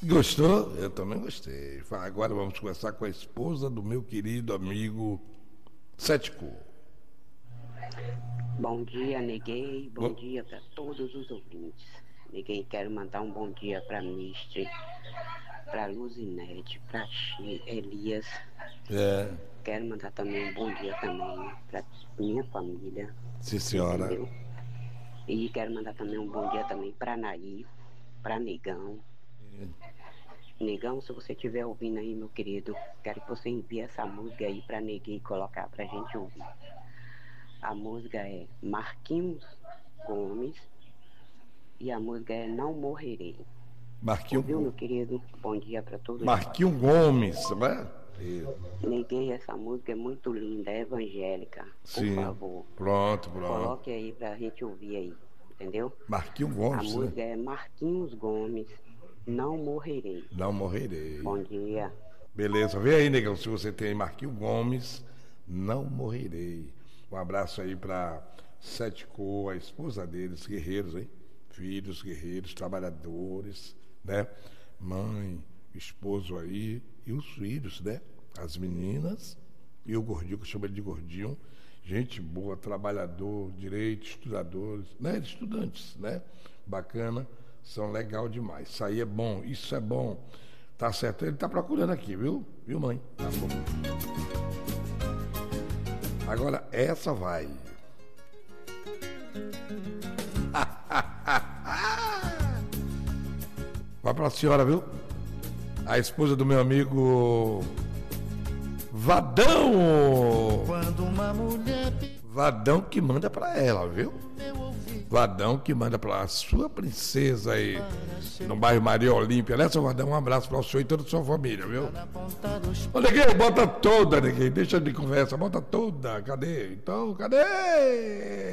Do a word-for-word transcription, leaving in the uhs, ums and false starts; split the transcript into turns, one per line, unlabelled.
Gostou? Eu também gostei. Agora vamos conversar com a esposa do meu querido amigo Sético.
Bom dia, Neguei. Bom
Bo-
dia para todos os ouvintes. Neguei, quero mandar um bom dia para Misty, para Luzinete, para Elias.
É,
Quero mandar também um bom dia também para minha família,
sim, senhora.
entendeu? E quero mandar também um bom dia também para Nair, para Negão. Negão, se você estiver ouvindo aí, meu querido, quero que você envie essa música aí para Neguei colocar pra gente ouvir. A música é Marquinhos Gomes e a música é Não Morrerei.
Marquinhos,
Ouviu, meu
Go-
querido? Bom dia para todos nós.
Marquinhos Gomes, não é? Isso.
Neguei, essa música é muito linda, é evangélica. Por
Sim.
favor,
Pronto, pronto.
coloque aí pra gente ouvir aí, entendeu?
Marquinhos
A
Gomes, né?
música é Marquinhos Gomes, Não Morrerei.
Não morrerei.
Bom dia.
Beleza, vê aí, negão, se você tem Marquinhos Gomes, não morrerei. Um abraço aí para Sete Cor, a esposa deles, guerreiros, hein? Filhos, guerreiros, trabalhadores, né? Mãe, esposo aí, e os filhos, né? As meninas e o gordinho, que eu chamo ele de gordinho. Gente boa, trabalhador, direito, estudadores, né? Estudantes, né? Bacana, são legal demais. Isso aí é bom, isso é bom. Tá certo? Ele tá procurando aqui, viu? Viu, mãe? Tá bom. Agora, essa vai. Vai pra senhora, viu? A esposa do meu amigo Vadão.
Quando uma mulher
Vadão que manda pra ela, viu?
meu ouvido
Vadão que manda pra sua princesa aí, no bairro Maria Olímpia, né, seu Vadão? Um abraço pra o senhor e toda a sua família, viu?
na ponta dos
Ô, Neguinho, bota toda, Neguinho. Deixa de conversa, bota toda. Cadê? Então, cadê?